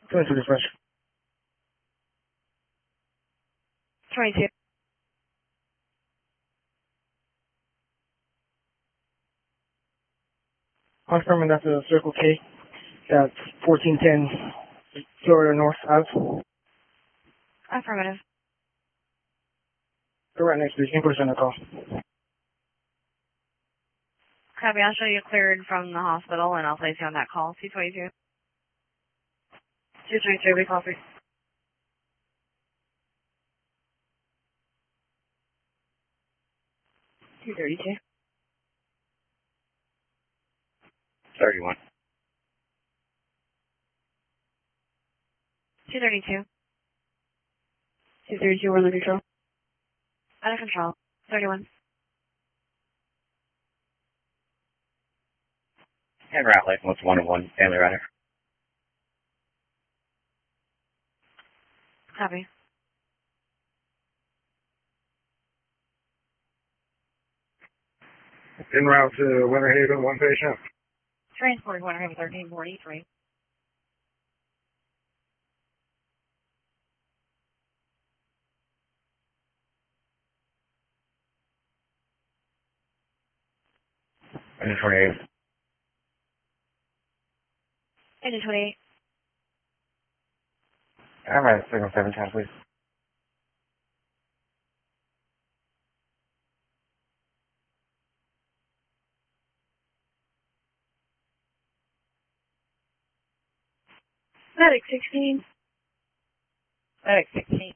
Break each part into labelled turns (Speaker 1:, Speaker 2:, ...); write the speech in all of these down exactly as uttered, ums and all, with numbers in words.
Speaker 1: twenty-two dispatch.
Speaker 2: twenty-two.
Speaker 1: Confirming that's a Circle K. That's fourteen ten Florida North Ave.
Speaker 2: Affirmative.
Speaker 1: Go right next to you. You can put us on the call.
Speaker 2: Copy. I'll show you cleared from the hospital, and I'll place you on that call. two twenty-two.
Speaker 1: two twenty-two, we copy.
Speaker 2: two thirty-two.
Speaker 3: thirty-one.
Speaker 2: two thirty-two.
Speaker 1: two thirty-two, we're under control.
Speaker 2: Under control. thirty-one.
Speaker 3: And route license one and one, family rider.
Speaker 2: Copy.
Speaker 4: En route to Winter Haven, one patient.
Speaker 2: Transporting Winter Haven thirteen forty-three.
Speaker 3: Engine twenty-eight.
Speaker 2: Engine twenty-eight.
Speaker 3: I'm at signal seven ten, please.
Speaker 2: Medic sixteen. Medic sixteen.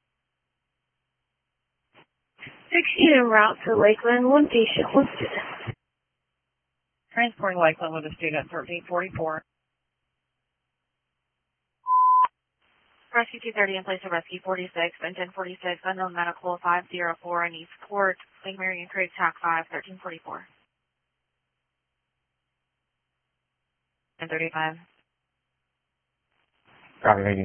Speaker 5: sixteen en route to Lakeland, one patient, one student.
Speaker 2: Transporting Lakeland with a student thirteen forty-four. Rescue two thirty in place of Rescue forty-six and ten forty-six, unknown medical five zero four in East Court, Saint Marian Craig TAC five, thirteen forty-four. And thirty-five.
Speaker 3: Copy, thank you.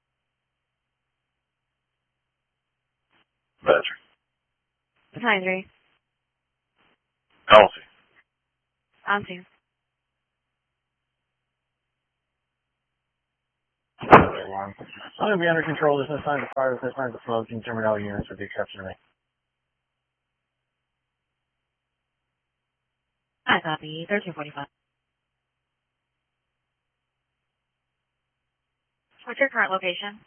Speaker 4: Badger.
Speaker 2: ninety-three.
Speaker 4: Policy.
Speaker 2: On two.
Speaker 1: I'm going to be under control. There's no signs of fire. There's no signs of smoke. You can terminate all units with the exception of me.
Speaker 2: I copy. thirteen forty-five. What's your current location?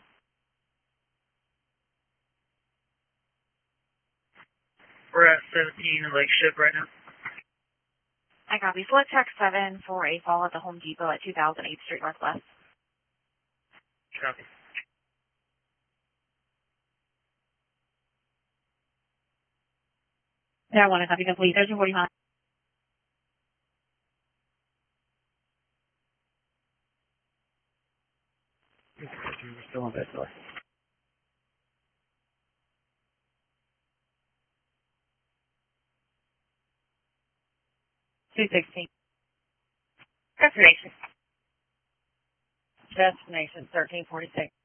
Speaker 6: We're at seventeen Lake Ship right now.
Speaker 2: I copy. Select Tech seven for a call at the Home Depot at two thousand eighth Street Northwest.
Speaker 6: Copy.
Speaker 2: Yeah, I want to copy complete. thirteen forty-five.
Speaker 1: We're still on that door.
Speaker 2: two sixteen. Destination. Destination thirteen forty-six.